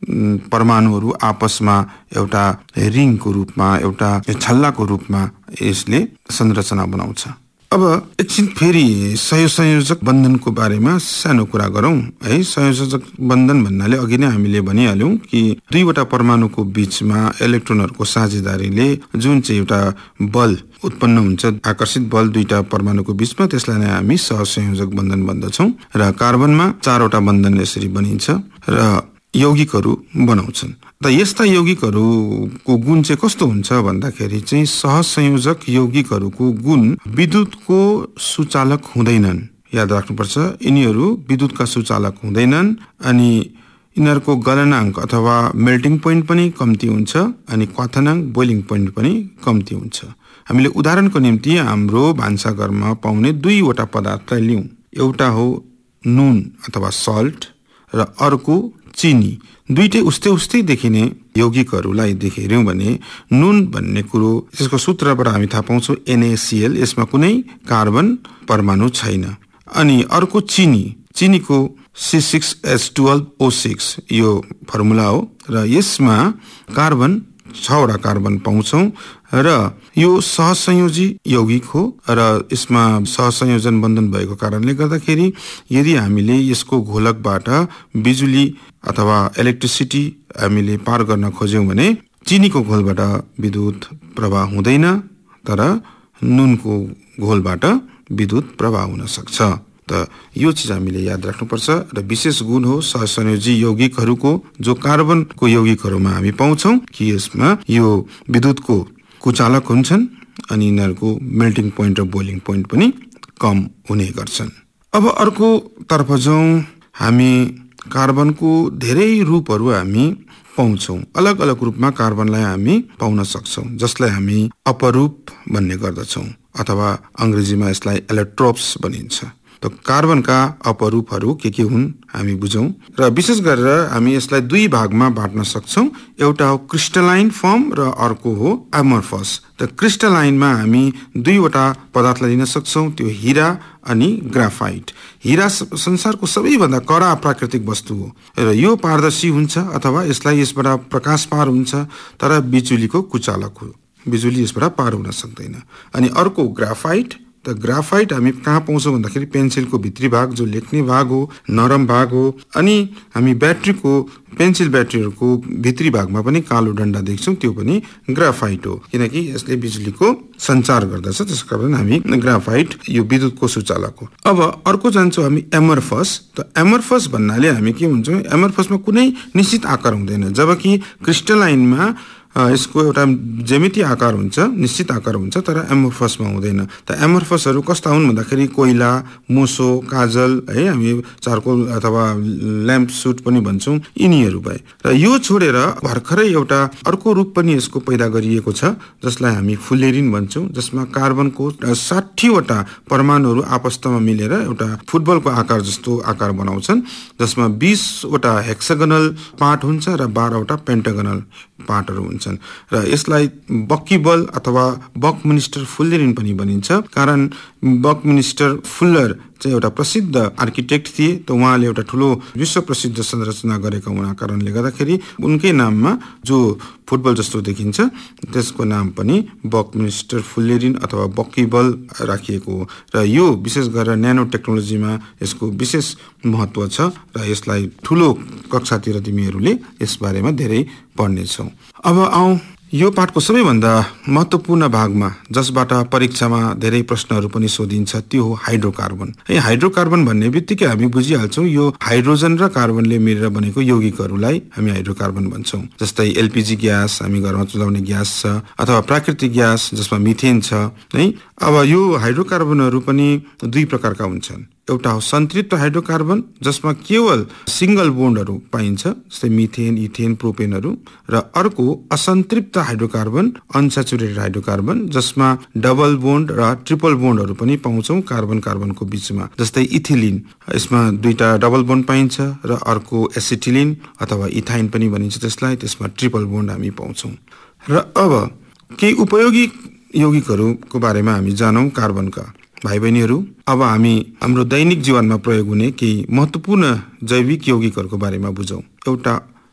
परमाणुहरू आपसमा एउटा रिङको रूपमा, एउटा छल्लाको रूपमा यसले संरचना बनाउँछ। अब एकछिन फेरि सहसंयोजक बन्धनको बारेमा सानो कुरा गरौँ है। सहसंयोजक बन्धन भन्नाले अघि नै हामीले भनिहाल्यौं कि दुईवटा परमाणुको बीचमा इलेक्ट्रोनहरूको साझेदारीले जुन चाहिँ एउटा बल उत्पन्न हुन्छ, आकर्षित बल दुईटा परमाणुको बीचमा, त्यसलाई नै हामी सहसंयोजक बन्धन भन्दछौँ। र कार्बनमा 4वटा बन्धन यसरी बनिन्छ र यौगिकहरू बनाउँछन्। र यस्ता यौगिकहरूको गुण चाहिँ कस्तो हुन्छ भन्दाखेरि चाहिँ सहसंयोजक यौगिकहरूको गुण विद्युतको सुचालक हुँदैनन्। याद राख्नुपर्छ, यिनीहरू विद्युतका सुचालक हुँदैनन् अनि यिनीहरूको गलनाङ्क अथवा मेल्टिङ पोइन्ट पनि कम्ती हुन्छ अनि क्वथनाङ्क, बोइलिङ पोइन्ट पनि कम्ती हुन्छ। हामीले उदाहरणको निम्ति हाम्रो भान्साघरमा पाउने दुईवटा पदार्थलाई लिउँ। एउटा हो नुन अथवा सल्ट र अर्को चिनी। दुईटै उस्तै देखिने यौगिकहरूलाई हेर्यौं भने नुन भन्ने कुरो, यसको सूत्रबाट हामी थाहा पाउँछौँ NaCl, यसमा कुनै कार्बन परमाणु छैन। अनि अर्को चिनीको C6H12O6 यो फर्मुला हो र यसमा कार्बन 6वटा कार्बन पाउँछौं र यो सहसंयोजी यौगिक हो र यसमा सहसंयोजन बन्धन भएको कारणले गर्दाखेरि यदि हामीले यसको घोलकबाट बिजुली अथवा इलेक्ट्रिसिटी हामीले पार गर्न खोज्यौं भने चिनीको घोलबाट विद्युत प्रवाह हुँदैन, तर नुनको घोलबाट विद्युत प्रवाह हुन सक्छ। त यो चीज हामीले याद राख्नुपर्छ र विशेष गुण हो सहसंयोजी यौगिकहरूको, जो कार्बनको यौगिकहरूमा हामी पाउँछौं कि यसमा यो विद्युतको कुचालक हुन्छन् अनि यिनीहरूको मेल्टिङ पोइन्ट र बोइलिङ पोइन्ट पनि कम हुने गर्छन्। अब अर्को तर्फ जाउँ, हामी कार्बनको धेरै रूपहरू हामी पाउँछौं। अलग अलग रूपमा कार्बनलाई हामी पाउन सक्छौं, जसलाई हामी अपरूप भन्ने गर्दछौं अथवा अंग्रेजीमा यसलाई एलोट्रोप्स भनिन्छ। त कार्बनका अपरूपहरू के हुन् हामी बुझौं र विशेष गरेर हामी यसलाई दुई भागमा बाँट्न सक्छौं। एउटा हो क्रिस्टलाइन फर्म र अर्को हो एमोर्फस। त क्रिस्टलाइनमा हामी दुईवटा पदार्थलाई लिन सक्छौं, त्यो हीरा अनि ग्राफाइट। हीरा संसारको सबैभन्दा कडा प्राकृतिक वस्तु हो र यो पारदर्शी हुन्छ अथवा यसबाट प्रकाश पार हुन्छ, तर बिजुलीको कुचालक हो, बिजुली यसबाट पार हुन सक्दैन। अनि अर्को ग्राफाइट। त ग्राफाइट हामी कहाँ पाउँछौँ भन्दाखेरि पेन्सिलको भित्री भाग, जो लेख्ने भाग हो, नरम भाग हो। अनि हामी पेन्सिल ब्याट्रीहरूको भित्री भागमा पनि कालो डन्डा देख्छौँ, त्यो पनि ग्राफाइट हो, किनकि यसले बिजुलीको सञ्चार गर्दछ, त्यसै कारण हामी ग्राफाइट यो विद्युतको सुचालक हो। अब अर्को जान्छौँ हामी एमोर्फस। त एमोर्फस भन्नाले हामी के भन्छौँ, एमोर्फसमा कुनै निश्चित आकार हुँदैन, जबकि क्रिस्टलाइनमा यसको एउटा ज्यामितीय आकार हुन्छ, निश्चित आकार हुन्छ, तर एमोर्फसमा हुँदैन। त एमोर्फसहरू कस्ता हुन् भन्दाखेरि कोइला, मोसो, काजल है, हामी चारकोल अथवा ल्याम्प सुट पनि भन्छौँ, यिनीहरू भए। र यो छोडेर भर्खरै एउटा अर्को रूप पनि यसको पैदा गरिएको छ, जसलाई हामी फुलेरिन भन्छौँ, जसमा कार्बनको 60वटा परमाणुहरू आपस्तमा मिलेर एउटा फुटबलको आकार जस्तो आकार बनाउँछन्, जसमा 20वटा हेक्सागोनल पार्ट हुन्छ र 12वटा पेन्टागोनल पार्टहरू हुन्छन्। र यसलाई बक्कीबल अथवा बकमिन्स्टर फुलेरिन पनि भनिन्छ, कारण बकमिन्स्टर फुलर चाहिँ एउटा प्रसिद्ध आर्किटेक्ट थिए। त उहाँले एउटा ठुलो विश्व प्रसिद्ध संरचना गरेका हुना कारणले गर्दाखेरि उनकै नाममा जो फुटबल जस्तो देखिन्छ त्यसको नाम पनि बकमिन्स्टर फुलेरिन अथवा बक्कीबल राखिएको हो। र यो विशेष गरेर न्यानो टेक्नोलोजीमा यसको विशेष महत्व छ र यसलाई ठुलो कक्षातिर तिमीहरूले यसबारेमा धेरै पढ्नेछौ। अब आउँ यो पाठको सबैभन्दा महत्त्वपूर्ण भागमा, जसबाट परीक्षामा धेरै प्रश्नहरू पनि सोधिन्छ, त्यो हो हाइड्रोकार्बन। हाइड्रोकार्बन भन्ने बित्तिकै हामी बुझिहाल्छौँ यो हाइड्रोजन र कार्बनले मिलेर बनेको यौगिकहरूलाई हामी हाइड्रोकार्बन भन्छौँ। जस्तै एलपीजी ग्यास, हामी घरमा चलाउने ग्यास छ, अथवा प्राकृतिक ग्यास जसमा मिथेन छ है। अब यो हाइड्रोकार्बनहरू पनि दुई प्रकारका हुन्छन्। एउटा हो सन्तृप्त हाइड्रोकार्बन, जसमा केवल सिंगल बोन्डहरू पाइन्छ, जस्तै मिथेन, इथेन, प्रोपेनहरू। र अर्को असन्तृप्त हाइड्रोकार्बन, अनस्याचुरेटेड हाइड्रोकार्बन, जसमा डबल बोन्ड र ट्रिपल बोन्डहरू पनि पाउँछौँ कार्बन कार्बनको बीचमा, जस्तै इथिलिन, यसमा दुईटा डबल बोन्ड पाइन्छ, र अर्को एसिटिलिन अथवा इथाइन पनि भनिन्छ त्यसलाई, त्यसमा ट्रिपल बोन्ड हामी पाउँछौँ। र अब केही उपयोगी यौगिकहरूको बारेमा हामी जानौँ कार्बनका। भाइ बहिनीहरू, अब हामी हाम्रो दैनिक जीवनमा प्रयोग हुने केही महत्त्वपूर्ण जैविक यौगिकहरूको बारेमा बुझौँ। एउटा